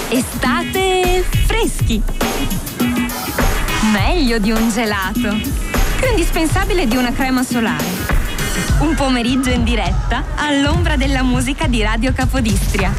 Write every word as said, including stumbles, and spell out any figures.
Estate freschi. Meglio di un gelato. Più indispensabile di una crema solare. Un pomeriggio in diretta all'ombra della musica di Radio Capodistria.